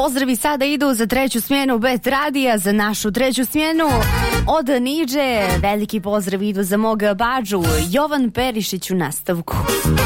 Pozdravi sada idu za treću smjenu Bet Radija, za našu treću smjenu od Niđe. Veliki pozdrav idu za mog bađu Jovan Perišić u nastavku.